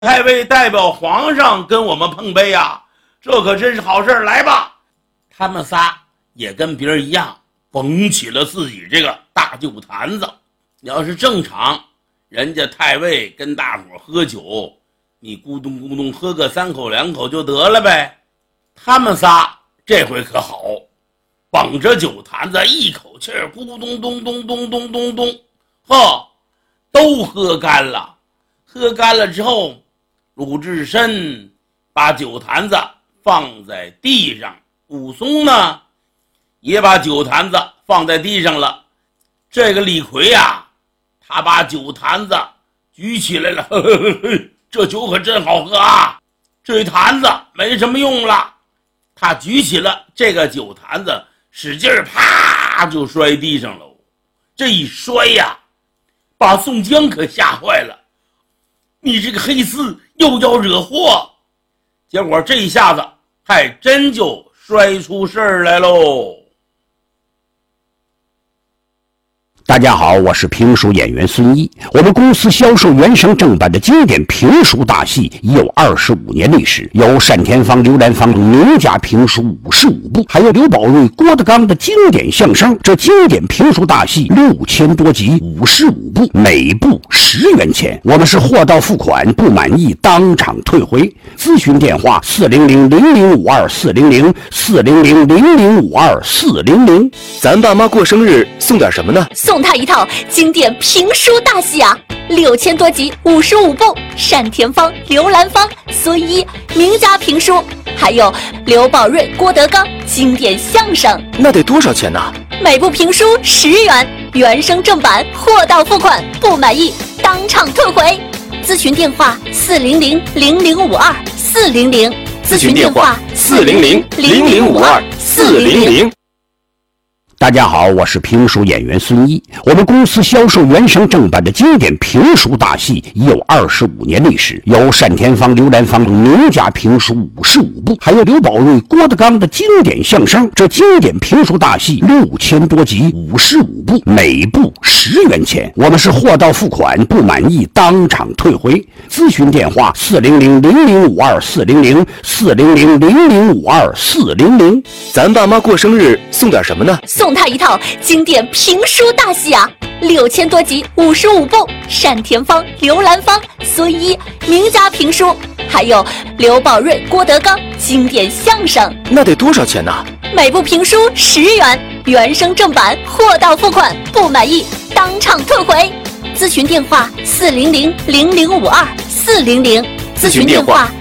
太尉代表皇上跟我们碰杯呀，这可真是好事，来吧。他们仨也跟别人一样捧起了自己这个大酒坛子。要是正常，人家太尉跟大伙喝酒，你咕咚咕咚喝个3口2口就得了呗。他们仨这回可好，捧着酒坛子一口气儿咕咚咚咚咚咚咚咚，呵，都喝干了。喝干了之后，鲁智深把酒坛子放在地上，武松呢也把酒坛子放在地上了。这个李逵啊，他把酒坛子举起来了，呵呵呵，这酒可真好喝啊！这坛子没什么用了，他举起了这个酒坛子，使劲儿啪就摔地上了。这一摔呀，把宋江可吓坏了。你这个黑厮又要惹祸，结果这一下子还真就摔出事儿来喽。 大家好，我是评书演员孙一。我们公司销售原声正版的经典评书大戏已有25年历史，有单田芳、刘兰芳名家评书55部，还有刘宝瑞、郭德纲的经典相声。这经典评书大戏6000多集，55部，每部10元钱。我们是货到付款，不满意当场退回。咨询电话400-0052-400，400-0052-400。 咱爸妈过生日送点什么呢？ 送他一套经典评书大戏啊，6000多集，55部，单田芳、刘兰芳、孙一名家评书，还有刘宝瑞、郭德纲经典相声。 那得多少钱呢？ 每部评书10元，原声正版，货到付款，不满意当场退回。咨询电话400-0052-400， 咨询电话400-0052-400。 大家好，我是评书演员孙一。我们公司销售原声正版的经典评书大戏已有25年历史，有单田芳、刘兰芳名家评书55部，还有刘宝瑞、郭德纲的经典相声。这经典评书大戏6000多集，55部，每部10元钱。我们是货到付款，不满意当场退回。咨询电话400-0052-400， 400-0052-400。 咱爸妈过生日送点什么呢？ 送他一套经典评书大戏啊，6000多集，55部，单田芳、刘兰芳、孙一名家评书，还有刘宝瑞、郭德纲经典相声。 那得多少钱呢？ 每部评书10元，原声正版，货到付款，不满意当场退回。咨询电话400-0052-400， 咨询电话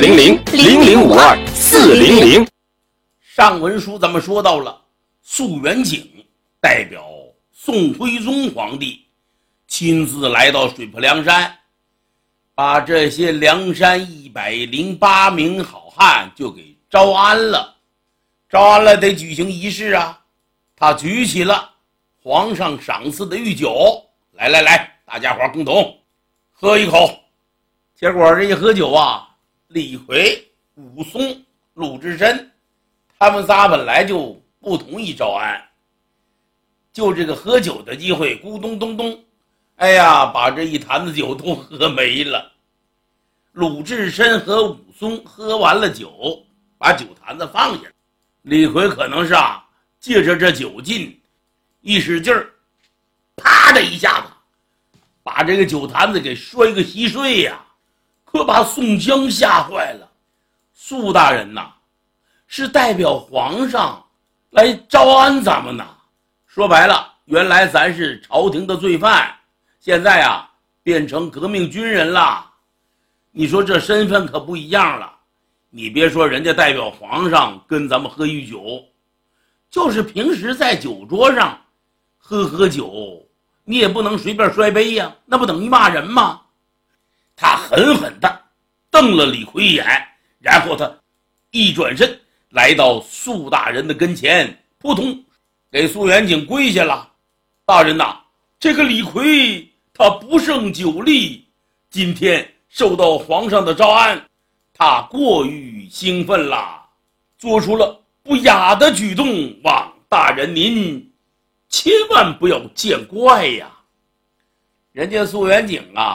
400-0052-400。 上文书咱们说到了肃元景代表宋徽宗皇帝亲自来到水泊梁山，把这些梁山108名好汉就给招安了。招安了得举行仪式啊，他举起了皇上赏赐的御酒，来来来，大家伙共同喝一口。结果这一喝酒啊，李逵、武松、鲁智深他们仨本来就不同意招安，就这个喝酒的机会，咕咚咚咚，哎呀，把这一坛子酒都喝没了。鲁智深和武松喝完了酒，把酒坛子放下。李逵可能是借着这酒劲，一使劲儿，啪的一下子，把这个酒坛子给摔个稀碎呀，可把宋江吓坏了。苏大人呐，是代表皇上来招安咱们呐。说白了，原来咱是朝廷的罪犯，现在变成革命军人了。你说这身份可不一样了。你别说人家代表皇上跟咱们喝御酒，就是平时在酒桌上喝酒，你也不能随便摔杯呀，那不等于骂人吗？他狠狠地瞪了李逵一眼，然后他一转身来到苏大人的跟前，扑通给苏元景跪下了。大人呐，这个李逵他不胜酒力，今天受到皇上的招安，他过于兴奋了，做出了不雅的举动，望大人您千万不要见怪呀。人家苏元景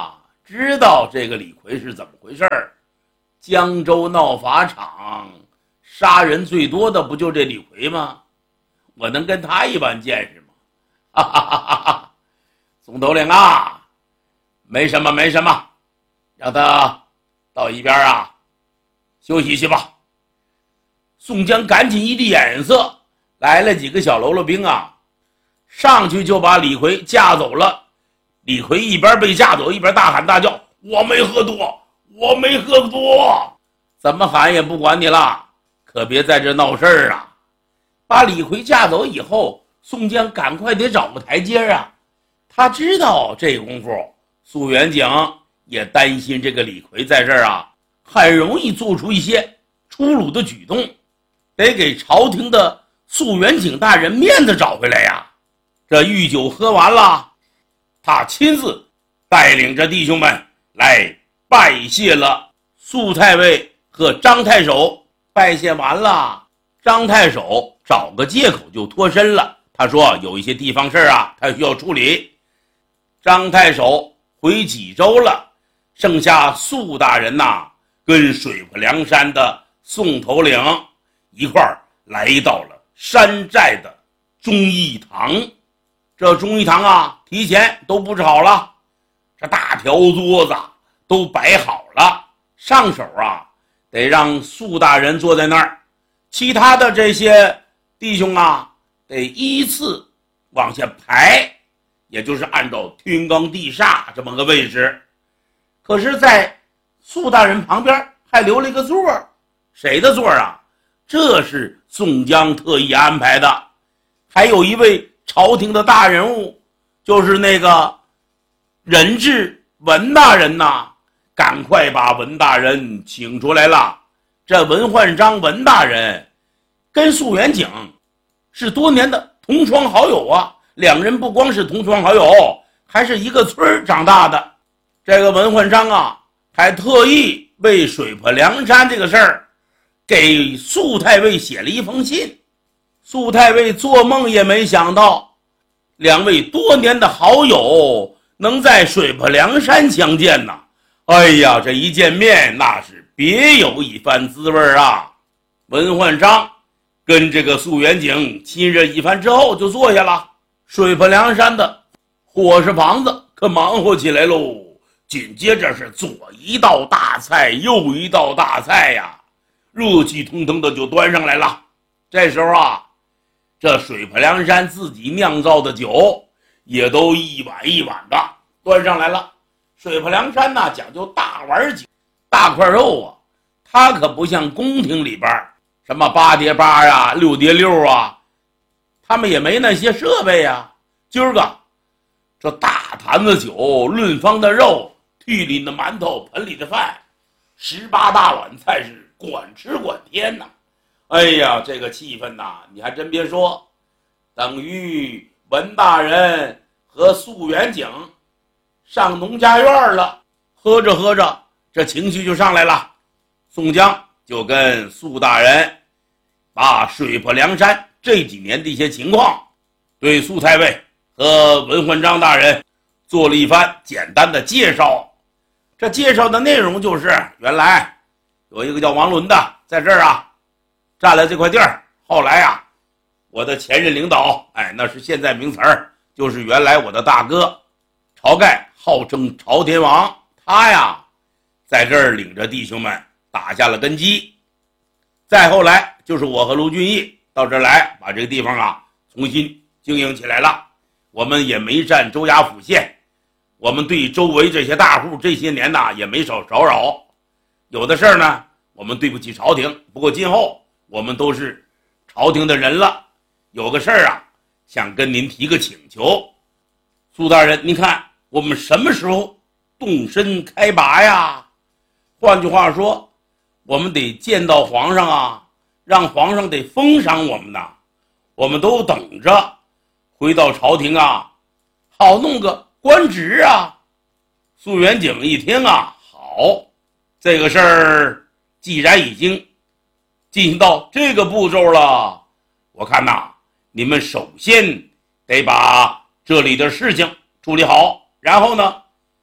知道这个李逵是怎么回事儿。江州闹法场，杀人最多的不就这李逵吗？我能跟他一般见识吗？哈哈哈哈哈！总头领啊，没什么没什么，让他到一边啊休息去吧。宋江赶紧一递眼色，来了几个小喽啰兵啊，上去就把李逵架走了。李逵一边被架走，一边大喊大叫：“我没喝多，我没喝多！”怎么喊也不管你了，可别在这闹事儿啊！把李逵架走以后，宋江赶快得找个台阶啊。他知道这功夫苏元景也担心这个李逵在这儿啊，很容易做出一些粗鲁的举动，得给朝廷的苏元景大人面子找回来呀。这御酒喝完了，他亲自带领着弟兄们来拜谢了苏太尉和张太守。拜谢完了，张太守找个借口就脱身了。他说有一些地方事啊，他需要处理。张太守回济州了，剩下苏大人呐，跟水泊梁山的宋头领一块儿来到了山寨的忠义堂。这忠义堂啊，提前都布置好了，这大条桌子都摆好了，上手啊得让苏大人坐在那儿，其他的这些弟兄啊得依次往下排，也就是按照天罡地煞这么个位置。可是在苏大人旁边还留了一个座，谁的座啊？这是宋江特意安排的。还有一位朝廷的大人物，就是那个人质文大人呐，赶快把文大人请出来了。这文焕章文大人跟苏元景是多年的同窗好友啊，两人不光是同窗好友，还是一个村长大的。这个文焕章啊，还特意为水泊梁山这个事儿给苏太尉写了一封信。苏太尉做梦也没想到，两位多年的好友能在水泊梁山相见呐！哎呀，这一见面那是别有一番滋味啊！文焕章跟这个苏元景亲热一番之后就坐下了。水泊梁山的伙食房子可忙活起来喽，紧接着是左一道大菜右一道大菜呀，热气腾腾的就端上来了。这时候啊，这水泊梁山自己酿造的酒也都一碗一碗的端上来了。水泊梁山呢讲究大碗酒大块肉啊，它可不像宫廷里边什么8叠8呀6叠6啊，他们也没那些设备啊。今儿个这大坛子酒，论方的肉，屉里的馒头，盆里的饭，18大碗菜是管吃管添呐。哎呀，这个气氛呐，你还真别说，等于文大人和苏元景上农家院了。喝着喝着，这情绪就上来了。宋江就跟苏大人把水泊梁山这几年的一些情况，对苏太尉和文焕章大人做了一番简单的介绍。这介绍的内容就是，原来有一个叫王伦的在这儿啊占了这块地儿，后来啊我的前任领导，那是现在名词儿，就是原来我的大哥晁盖，号称朝天王，他呀在这儿领着弟兄们打下了根基。再后来就是我和卢俊义到这儿来，把这个地方啊重新经营起来了。我们也没占州衙府县，我们对周围这些大户这些年呐也没少扰扰。有的事儿呢我们对不起朝廷，不过今后我们都是朝廷的人了，有个事儿啊想跟您提个请求。苏大人，您看我们什么时候动身开拔呀？换句话说，我们得见到皇上啊，让皇上得封赏我们呐，我们都等着回到朝廷啊，好弄个官职啊。苏元景一听啊，好，这个事儿既然已经进行到这个步骤了，我看呐，你们首先得把这里的事情处理好，然后呢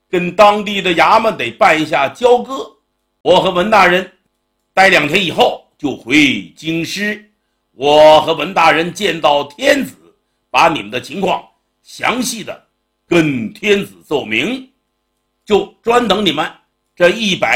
跟当地的衙门得办一下交割。我和文大人待2天以后就回京师，我和文大人见到天子，把你们的情况详细的跟天子奏明，就专等你们这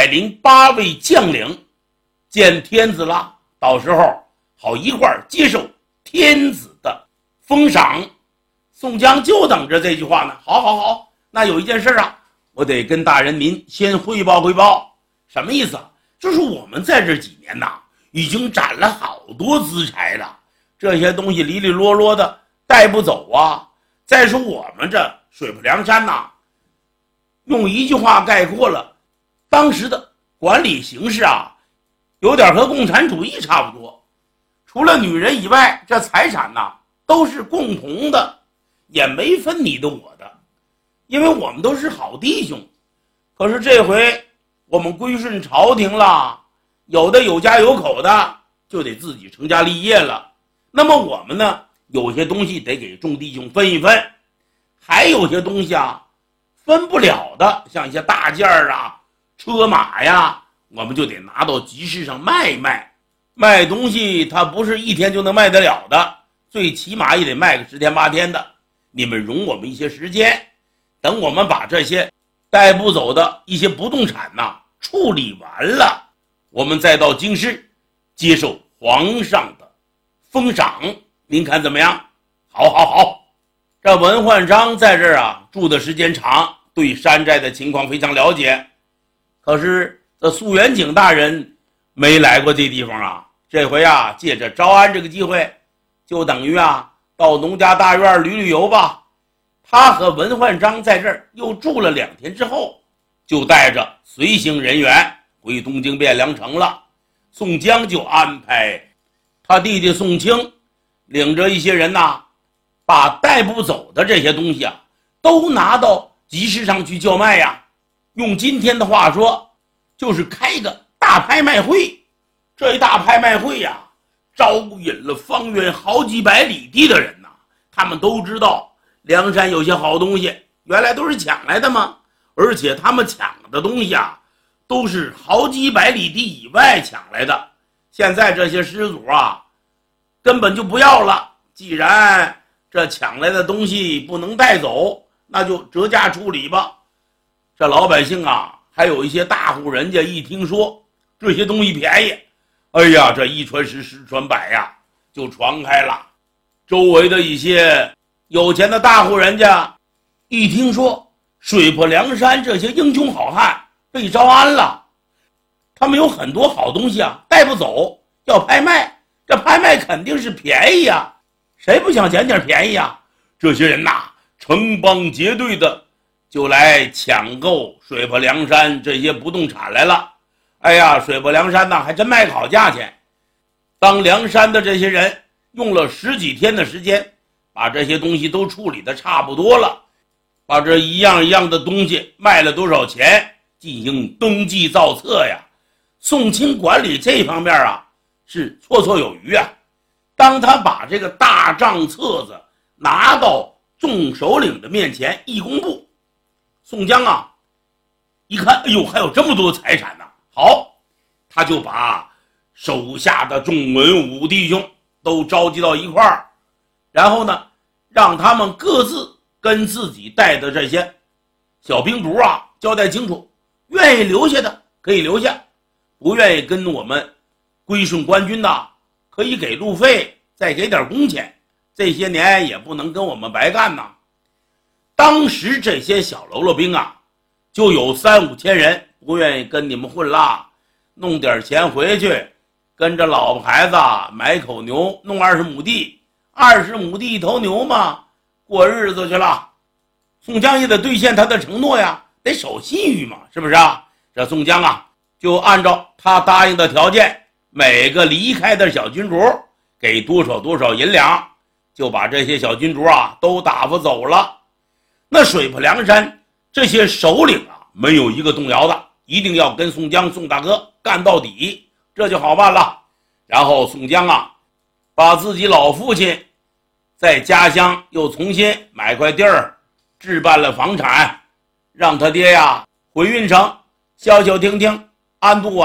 108位将领见天子了，到时候好一块儿接受天子的封赏。宋江就等着这句话呢。好，那有一件事啊，我得跟大人您先汇报汇报。什么意思啊？就是我们在这几年呐，已经攒了好多资财了，这些东西里里落落的带不走啊。再说我们这水泊梁山呐，用一句话概括了当时的管理形势啊，有点和共产主义差不多。除了女人以外，这财产呐都是共同的，也没分你的我的，因为我们都是好弟兄。可是这回我们归顺朝廷了，有的有家有口的就得自己成家立业了。那么我们呢，有些东西得给众弟兄分一分，还有些东西啊分不了的，像一些大件啊、车马呀，我们就得拿到集市上卖一卖。卖东西它不是一天就能卖得了的，最起码也得卖个10天8天的。你们容我们一些时间，等我们把这些带不走的一些不动产呐处理完了，我们再到京师接受皇上的封赏，您看怎么样？好。这文焕章在这儿啊住的时间长，对山寨的情况非常了解。可是这肃元景大人没来过这地方啊，这回啊借着招安这个机会，就等于啊到农家大院旅游吧。他和文焕章在这儿又住了2天之后，就带着随行人员回东京汴梁城了。宋江就安排他弟弟宋清领着一些人呐，把带不走的这些东西啊都拿到集市上去叫卖呀。用今天的话说，就是开一个大拍卖会。这一大拍卖会呀，招引了方圆好几百里地的人呐。他们都知道梁山有些好东西，原来都是抢来的嘛，而且他们抢的东西啊都是好几百里地以外抢来的。现在这些失主啊根本就不要了，既然这抢来的东西不能带走，那就折价处理吧。这老百姓啊，还有一些大户人家一听说这些东西便宜，哎呀，这一传十十传百呀，就传开了。周围的一些有钱的大户人家一听说水泊梁山这些英雄好汉被招安了，他们有很多好东西啊带不走，要拍卖。这拍卖肯定是便宜啊，谁不想捡点便宜啊？这些人呐，成帮结队的就来抢购水泊梁山这些不动产来了。哎呀，水泊梁山呢还真卖个好价钱。当梁山的这些人用了10几天的时间，把这些东西都处理的差不多了，把这一样一样的东西卖了多少钱进行登记造册呀。宋清管理这方面啊是绰绰有余啊。当他把这个大账册子拿到众首领的面前一公布，宋江啊一看，哎呦，还有这么多财产呢。好，他就把手下的众文武弟兄都召集到一块儿，然后呢让他们各自跟自己带的这些小兵卒啊交代清楚，愿意留下的可以留下，不愿意跟我们归顺官军的可以给路费，再给点工钱，这些年也不能跟我们白干呐。当时这些小喽啰兵啊就有3、5千人不愿意跟你们混啦，弄点钱回去跟着老婆孩子买口牛，弄20亩地，20亩地1头牛嘛，过日子去了。宋江也得兑现他的承诺呀，得守信誉嘛，是不是啊？这宋江啊就按照他答应的条件，每个离开的小军卒给多少银两，就把这些小军卒啊都打发走了。那水泊梁山这些首领啊没有一个动摇的，一定要跟宋江宋大哥干到底，这就好办了。然后宋江啊把自己老父亲在家乡又重新买块地儿，置办了房产， 让他爹呀回运城消消停停，安度